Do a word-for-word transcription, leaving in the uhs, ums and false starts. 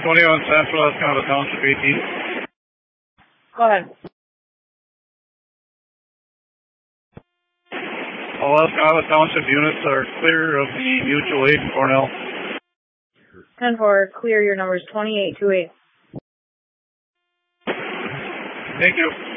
twenty-one Central, that's kind of a Township eighteen. Go ahead. All Escanaba Township units are clear of the mutual aid in Cornell. ten four, clear, your number is twenty-eight two eight. Thank you.